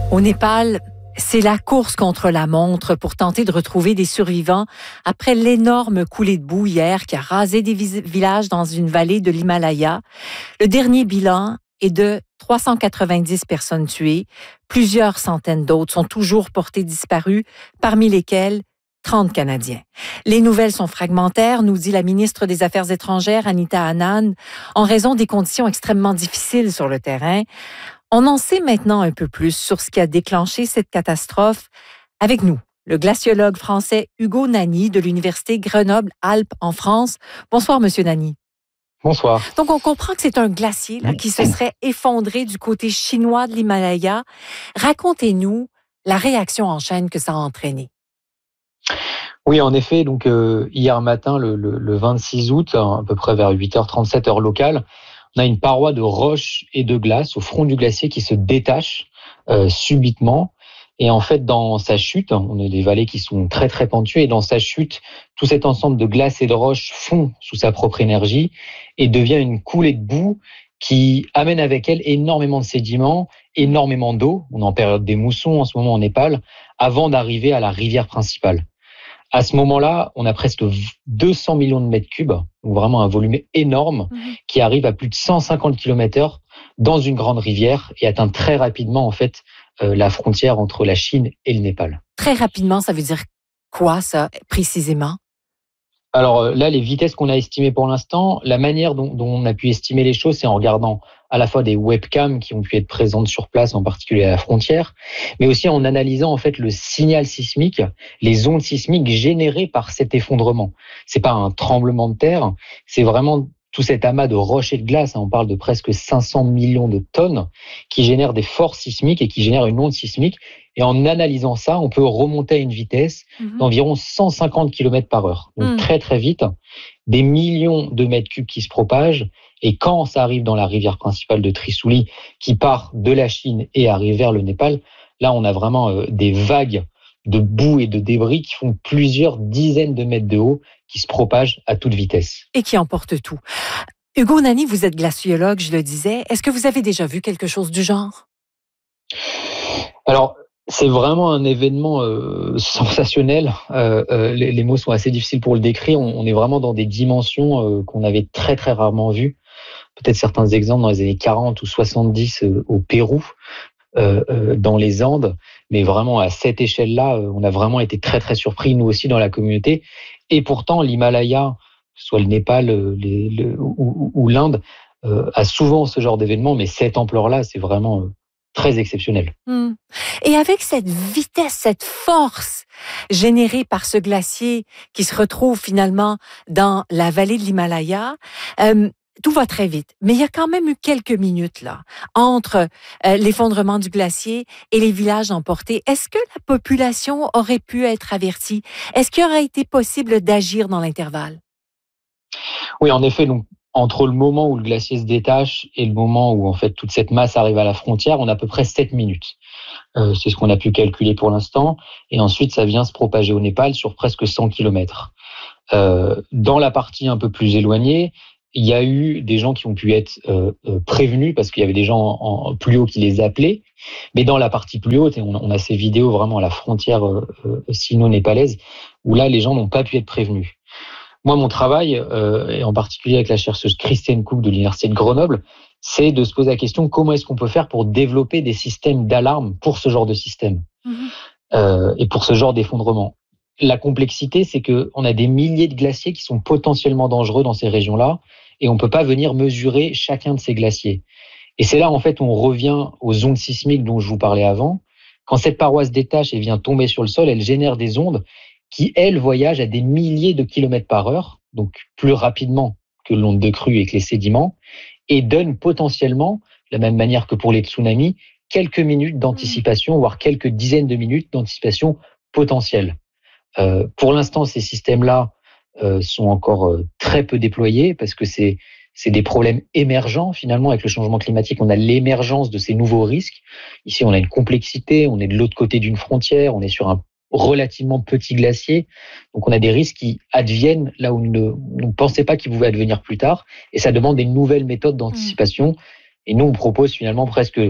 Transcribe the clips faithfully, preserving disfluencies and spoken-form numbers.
Au Népal, c'est la course contre la montre pour tenter de retrouver des survivants après l'énorme coulée de boue hier qui a rasé des villages dans une vallée de l'Himalaya. Le dernier bilan est de trois cent quatre-vingt-dix personnes tuées. Plusieurs centaines d'autres sont toujours portées disparues, parmi lesquelles trente Canadiens. Les nouvelles sont fragmentaires, nous dit la ministre des Affaires étrangères, Anita Anand, en raison des conditions extrêmement difficiles sur le terrain. On en sait maintenant un peu plus sur ce qui a déclenché cette catastrophe. Avec nous, le glaciologue français Hugo Nani de l'Université Grenoble-Alpes en France. Bonsoir, Monsieur Nani. Bonsoir. Donc, on comprend que c'est un glacier là, qui se serait effondré du côté chinois de l'Himalaya. Racontez-nous la réaction en chaîne que ça a entraîné. Oui, en effet, donc euh, hier matin, le, le, le vingt-six août, à peu près vers huit heures trente-sept heure locale, on a une paroi de roches et de glace au front du glacier qui se détache euh, subitement. Et en fait, dans sa chute, on a des vallées qui sont très très pentues, et dans sa chute, tout cet ensemble de glace et de roches fond sous sa propre énergie et devient une coulée de boue qui amène avec elle énormément de sédiments, énormément d'eau. On est en période des moussons en ce moment en Népal, avant d'arriver à la rivière principale. À ce moment-là, on a presque deux cents millions de mètres cubes, donc vraiment un volume énorme, mmh. qui arrive à plus de cent cinquante kilomètres heure dans une grande rivière et atteint très rapidement en fait euh, la frontière entre la Chine et le Népal. Très rapidement, ça veut dire quoi ça précisément? Alors là, les vitesses qu'on a estimées pour l'instant, la manière dont, dont on a pu estimer les choses, c'est en regardant à la fois des webcams qui ont pu être présentes sur place, en particulier à la frontière, mais aussi en analysant en fait le signal sismique, les ondes sismiques générées par cet effondrement. C'est pas un tremblement de terre, c'est vraiment tout cet amas de roches et de glace. On parle de presque cinq cents millions de tonnes qui génèrent des forces sismiques et qui génèrent une onde sismique. Et en analysant ça, on peut remonter à une vitesse mmh. d'environ cent cinquante kilomètres par heure. Donc mmh. très très vite, des millions de mètres cubes qui se propagent. Et quand ça arrive dans la rivière principale de Trishuli, qui part de la Chine et arrive vers le Népal, là on a vraiment euh, des vagues de boue et de débris qui font plusieurs dizaines de mètres de haut, qui se propagent à toute vitesse. Et qui emportent tout. Hugo Nani, vous êtes glaciologue, je le disais. Est-ce que vous avez déjà vu quelque chose du genre? Alors, c'est vraiment un événement euh, sensationnel. Euh, euh, les, les mots sont assez difficiles pour le décrire. On, on est vraiment dans des dimensions euh, qu'on avait très très rarement vues. Peut-être certains exemples dans les années quarante ou soixante-dix euh, au Pérou, euh, euh, dans les Andes. Mais vraiment à cette échelle-là, euh, on a vraiment été très très surpris, nous aussi dans la communauté. Et pourtant, l'Himalaya, que ce soit le Népal les, le, ou, ou, ou l'Inde, euh, a souvent ce genre d'événement. Mais cette ampleur-là, c'est vraiment... Euh, très exceptionnel. Mmh. Et avec cette vitesse, cette force générée par ce glacier qui se retrouve finalement dans la vallée de l'Himalaya, euh, tout va très vite. Mais il y a quand même eu quelques minutes là entre euh, l'effondrement du glacier et les villages emportés. Est-ce que la population aurait pu être avertie? Est-ce qu'il aurait été possible d'agir dans l'intervalle? Oui, en effet, donc entre le moment où le glacier se détache et le moment où en fait toute cette masse arrive à la frontière, on a à peu près sept minutes. Euh, c'est ce qu'on a pu calculer pour l'instant. Et ensuite, ça vient se propager au Népal sur presque cent kilomètres. Euh, dans la partie un peu plus éloignée, il y a eu des gens qui ont pu être euh, prévenus parce qu'il y avait des gens en, en plus haut qui les appelaient. Mais dans la partie plus haute, et on, on a ces vidéos vraiment à la frontière euh, sino-népalaise, où là, les gens n'ont pas pu être prévenus. Moi, mon travail, euh, et en particulier avec la chercheuse Christiane Cook de l'Université de Grenoble, c'est de se poser la question comment est-ce qu'on peut faire pour développer des systèmes d'alarme pour ce genre de système mmh. euh, et pour ce genre d'effondrement. La complexité, c'est qu'on a des milliers de glaciers qui sont potentiellement dangereux dans ces régions-là et on ne peut pas venir mesurer chacun de ces glaciers. Et c'est là, en fait, où on revient aux ondes sismiques dont je vous parlais avant. Quand cette paroi se détache et vient tomber sur le sol, elle génère des ondes qui, elles, voyagent à des milliers de kilomètres par heure, donc plus rapidement que l'onde de crue et que les sédiments, et donnent potentiellement, de la même manière que pour les tsunamis, quelques minutes d'anticipation, voire quelques dizaines de minutes d'anticipation potentielle. Euh, pour l'instant, ces systèmes-là euh, sont encore euh, très peu déployés parce que c'est, c'est des problèmes émergents. Finalement, avec le changement climatique, on a l'émergence de ces nouveaux risques. Ici, on a une complexité, on est de l'autre côté d'une frontière, on est sur un relativement petit glacier. Donc, on a des risques qui adviennent là où on ne, on ne pensait pas qu'ils pouvaient advenir plus tard. Et ça demande des nouvelles méthodes d'anticipation. Mmh. Et nous, on propose finalement presque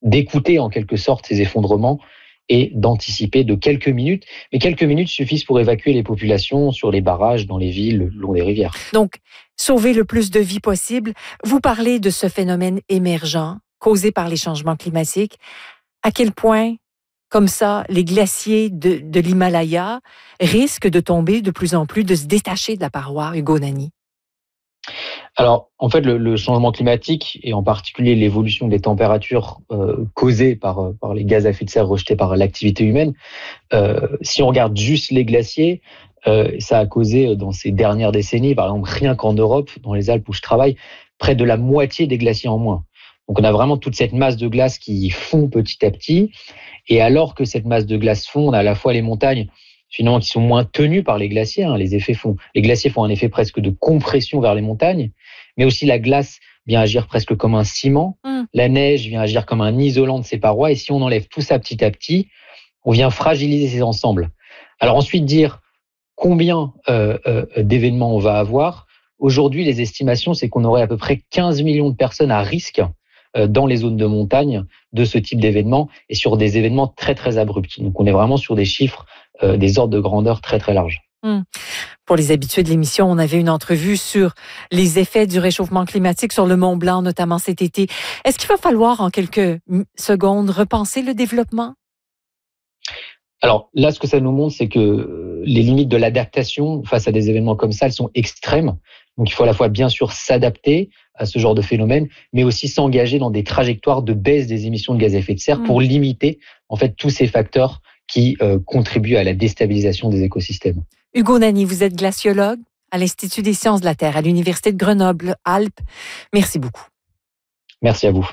d'écouter en quelque sorte ces effondrements et d'anticiper de quelques minutes. Mais quelques minutes suffisent pour évacuer les populations sur les barrages, dans les villes, le long des rivières. Donc, sauver le plus de vies possible. Vous parlez de ce phénomène émergent causé par les changements climatiques. À quel point, comme ça, les glaciers de, de l'Himalaya risquent de tomber de plus en plus, de se détacher de la paroi, Hugo Nani? Alors, en fait, le, le changement climatique, et en particulier l'évolution des températures euh, causées par, par les gaz à effet de serre rejetés par l'activité humaine, euh, si on regarde juste les glaciers, euh, ça a causé dans ces dernières décennies, par exemple, rien qu'en Europe, dans les Alpes où je travaille, près de la moitié des glaciers en moins. Donc, on a vraiment toute cette masse de glace qui fond petit à petit. Et alors que cette masse de glace fond, on a à la fois les montagnes finalement qui sont moins tenues par les glaciers. Hein. Les effets font, les glaciers font un effet presque de compression vers les montagnes, mais aussi la glace vient agir presque comme un ciment. Mmh. La neige vient agir comme un isolant de ces parois. Et si on enlève tout ça petit à petit, on vient fragiliser ces ensembles. Alors ensuite, dire combien euh, euh, d'événements on va avoir. Aujourd'hui, les estimations, c'est qu'on aurait à peu près quinze millions de personnes à risque euh, dans les zones de montagne de ce type d'événements et sur des événements très, très abrupts. Donc, on est vraiment sur des chiffres, euh, des ordres de grandeur très, très larges. Hum. Pour les habitués de l'émission, on avait une entrevue sur les effets du réchauffement climatique sur le Mont Blanc, notamment cet été. Est-ce qu'il va falloir, en quelques secondes, repenser le développement? Alors là, ce que ça nous montre, c'est que les limites de l'adaptation face à des événements comme ça, elles sont extrêmes. Donc il faut à la fois bien sûr s'adapter à ce genre de phénomène, mais aussi s'engager dans des trajectoires de baisse des émissions de gaz à effet de serre mmh. pour limiter en fait tous ces facteurs qui euh, contribuent à la déstabilisation des écosystèmes. Hugo Nani, vous êtes glaciologue à l'Institut des sciences de la Terre à l'Université de Grenoble-Alpes. Merci beaucoup. Merci à vous.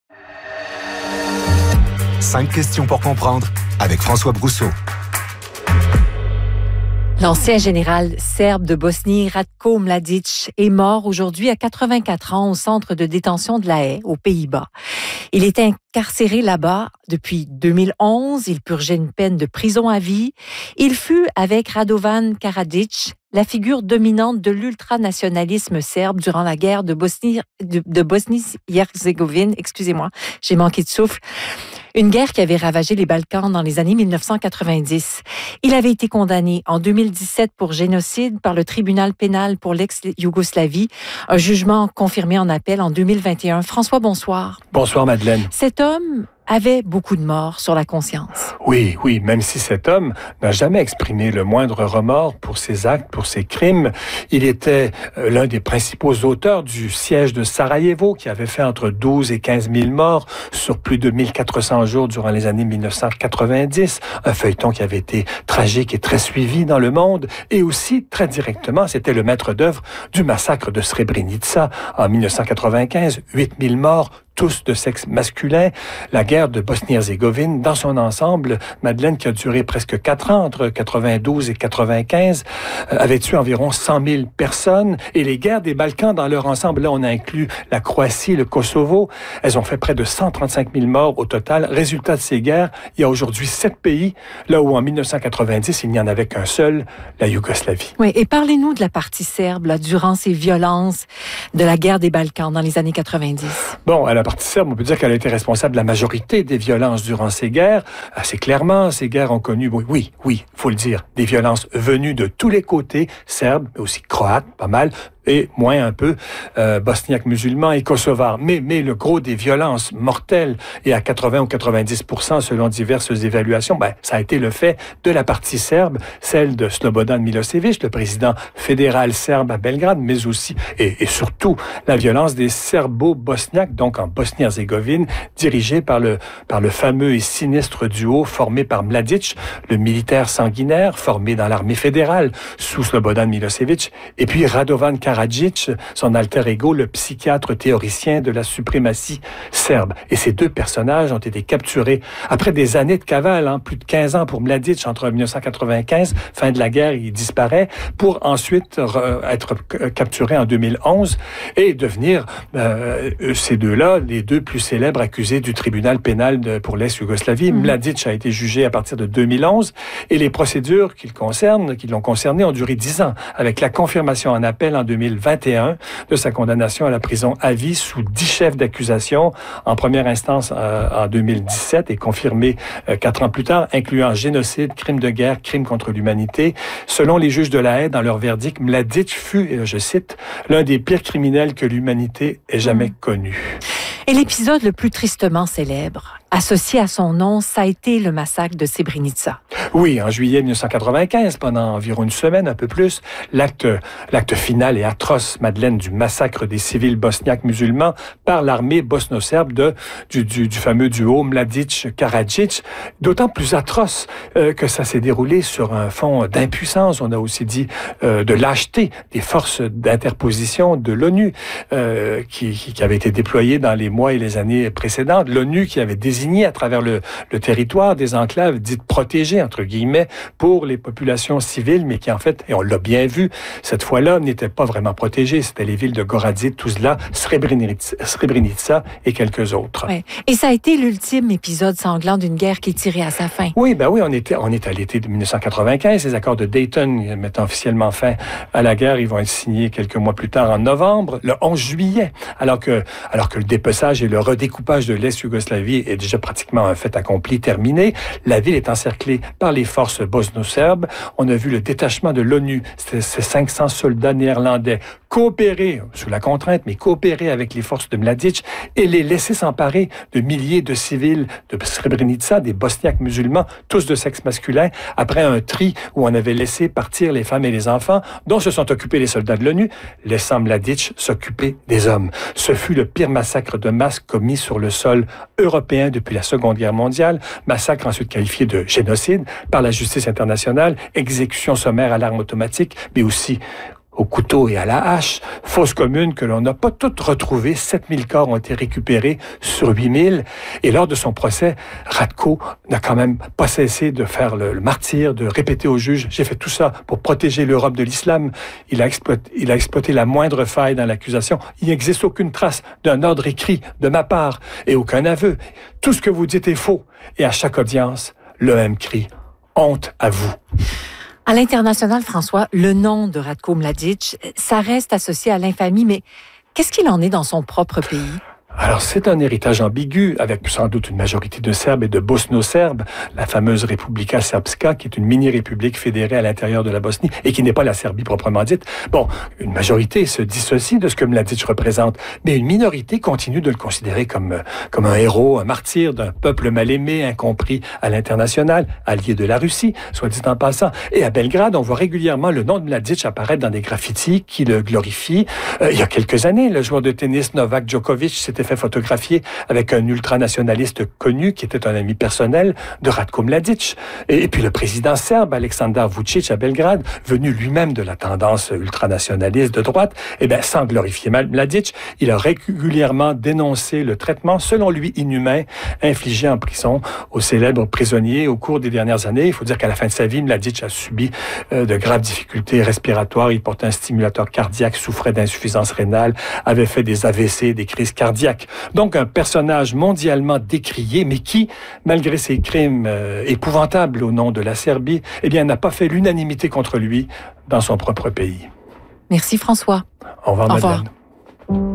Cinq questions pour comprendre avec François Brousseau. L'ancien général serbe de Bosnie, Ratko Mladic, est mort aujourd'hui à quatre-vingt-quatre ans au centre de détention de La Haye, aux Pays-Bas. Il était incarcéré là-bas depuis deux mille onze. Il purgeait une peine de prison à vie. Il fut, avec Radovan Karadzic, la figure dominante de l'ultranationalisme serbe durant la guerre de Bosnie, de, de Bosnie-Herzégovine. Excusez-moi, j'ai manqué de souffle. Une guerre qui avait ravagé les Balkans dans les années mille neuf cent quatre-vingt-dix. Il avait été condamné en deux mille dix-sept pour génocide par le tribunal pénal pour l'ex-Yougoslavie. Un jugement confirmé en appel en deux mille vingt et un. François, bonsoir. Bonsoir, Madeleine. Cet homme avait beaucoup de morts sur la conscience. Oui, oui, même si cet homme n'a jamais exprimé le moindre remords pour ses actes, pour ses crimes. Il était euh, l'un des principaux auteurs du siège de Sarajevo, qui avait fait entre douze et quinze mille morts sur plus de mille quatre cents jours durant les années mille neuf cent quatre-vingt-dix. Un feuilleton qui avait été tragique et très suivi dans le monde. Et aussi, très directement, c'était le maître d'œuvre du massacre de Srebrenica en mille neuf cent quatre-vingt-quinze. huit mille morts, tous de sexe masculin. La guerre de Bosnie-Herzégovine, dans son ensemble, Madeleine, qui a duré presque quatre ans, entre quatre-vingt-douze et quatre-vingt-quinze, euh, avait tué environ cent mille personnes. Et les guerres des Balkans, dans leur ensemble, là, on a inclus la Croatie, le Kosovo. Elles ont fait près de cent trente-cinq mille morts au total. Résultat de ces guerres, il y a aujourd'hui sept pays, là où en mille neuf cent quatre-vingt-dix, il n'y en avait qu'un seul, la Yougoslavie. Oui, et parlez-nous de la partie serbe, là, durant ces violences de la guerre des Balkans dans les années quatre-vingt-dix. Bon, à la partie serbe, on peut dire qu'elle a été responsable de la majorité des violences durant ces guerres. Assez clairement, ces guerres ont connu, oui, oui, oui, faut le dire, des violences venues de tous les côtés, serbes, mais aussi croates, pas mal, et moins un peu euh, bosniaques musulmans et kosovars. Mais, mais le gros des violences mortelles, et à quatre-vingts ou quatre-vingt-dix pour cent selon diverses évaluations, ben, ça a été le fait de la partie serbe, celle de Slobodan Milosevic, le président fédéral serbe à Belgrade, mais aussi, et, et surtout, la violence des serbo-bosniaques, donc en Bosnie-Herzégovine, dirigée par le, par le fameux et sinistre duo formé par Mladic, le militaire sanguinaire formé dans l'armée fédérale sous Slobodan Milosevic, et puis Radovan Karadzic, son alter ego, le psychiatre théoricien de la suprématie serbe. Et ces deux personnages ont été capturés après des années de cavale, hein, plus de quinze ans pour Mladic, entre mille neuf cent quatre-vingt-quinze, fin de la guerre, il disparaît, pour ensuite re, être capturé en deux mille onze et devenir euh, ces deux-là les deux plus célèbres accusés du tribunal pénal de, pour l'ex-Yougoslavie. Mmh. Mladic a été jugé à partir de deux mille onze et les procédures qui le concernent, qui l'ont concerné, ont duré dix ans, avec la confirmation en appel en deux mille mille vingt et un de sa condamnation à la prison à vie sous dix chefs d'accusation en première instance euh, en deux mille dix-sept et confirmé euh, quatre ans plus tard, incluant génocide, crime de guerre, crime contre l'humanité. Selon les juges de La Haye, dans leur verdict, Mladic fut, et je cite, l'un des pires criminels que l'humanité ait jamais connu. Et l'épisode le plus tristement célèbre, associé à son nom, ça a été le massacre de Srebrenica. Oui, en juillet mille neuf cent quatre-vingt-quinze, pendant environ une semaine, un peu plus, l'acte, l'acte final et atroce, Madeleine, du massacre des civils bosniaques musulmans par l'armée bosno-serbe de, du, du, du fameux duo Mladic-Karadzic, d'autant plus atroce euh, que ça s'est déroulé sur un fond d'impuissance, on a aussi dit euh, de lâcheté des forces d'interposition de l'ONU euh, qui, qui, qui avaient été déployées dans les mois et les années précédentes. L'ONU qui avait désigné à travers le, le territoire des enclaves dites protégées, entre guillemets, pour les populations civiles, mais qui en fait, et on l'a bien vu, cette fois-là, n'étaient pas vraiment protégées. C'était les villes de Gorazde, Tuzla, Srebrenica, Srebrenica et quelques autres. Ouais. Et ça a été l'ultime épisode sanglant d'une guerre qui tirait à sa fin. Oui, ben oui, on était, on est à l'été de mille neuf cent quatre-vingt-quinze. Les accords de Dayton mettant officiellement fin à la guerre, ils vont être signés quelques mois plus tard, en novembre, le onze juillet, alors que, alors que le dépeçage et le redécoupage de l'ex-Yougoslavie est déjà pratiquement un fait accompli, terminé. La ville est encerclée par les forces bosno-serbes. On a vu le détachement de l'ONU, ces cinq cents soldats néerlandais, coopérer, sous la contrainte, mais coopérer avec les forces de Mladic et les laisser s'emparer de milliers de civils de Srebrenica, des Bosniaques musulmans, tous de sexe masculin, après un tri où on avait laissé partir les femmes et les enfants, dont se sont occupés les soldats de l'ONU, laissant Mladic s'occuper des hommes. Ce fut le pire massacre de masse commis sur le sol européen depuis la Seconde Guerre mondiale, massacre ensuite qualifié de génocide par la justice internationale, exécution sommaire à l'arme automatique, mais aussi au couteau et à la hache, fosse commune que l'on n'a pas toutes retrouvées. sept mille corps ont été récupérés sur huit mille. Et lors de son procès, Ratko n'a quand même pas cessé de faire le, le martyr, de répéter au juge « J'ai fait tout ça pour protéger l'Europe de l'islam ». Il a exploité, il a exploité la moindre faille dans l'accusation. Il n'existe aucune trace d'un ordre écrit de ma part et aucun aveu. Tout ce que vous dites est faux. Et à chaque audience, le même cri « Honte à vous ». À l'international, François, le nom de Ratko Mladic, ça reste associé à l'infamie, mais qu'est-ce qu'il en est dans son propre pays? Alors, c'est un héritage ambigu, avec sans doute une majorité de Serbes et de Bosno-Serbes, la fameuse Republika Srpska, qui est une mini-république fédérée à l'intérieur de la Bosnie, et qui n'est pas la Serbie proprement dite. Bon, une majorité se dissocie de ce que Mladic représente, mais une minorité continue de le considérer comme, comme un héros, un martyr d'un peuple mal aimé, incompris à l'international, allié de la Russie, soit dit en passant. Et à Belgrade, on voit régulièrement le nom de Mladic apparaître dans des graffitis qui le glorifient. Euh, il y a quelques années, le joueur de tennis Novak Djokovic s'était fait photographier avec un ultranationaliste connu qui était un ami personnel de Ratko Mladic. Et, et puis le président serbe Aleksandar Vučić à Belgrade, venu lui-même de la tendance ultranationaliste de droite, eh bien, sans glorifier Mladic, il a régulièrement dénoncé le traitement, selon lui inhumain, infligé en prison aux célèbres prisonniers au cours des dernières années. Il faut dire qu'à la fin de sa vie, Mladic a subi euh, de graves difficultés respiratoires. Il portait un stimulateur cardiaque, souffrait d'insuffisance rénale, avait fait des A V C, des crises cardiaques. Donc, un personnage mondialement décrié, mais qui, malgré ses crimes euh, épouvantables au nom de la Serbie, eh bien, n'a pas fait l'unanimité contre lui dans son propre pays. Merci, François. Au revoir, Au Madeleine. revoir.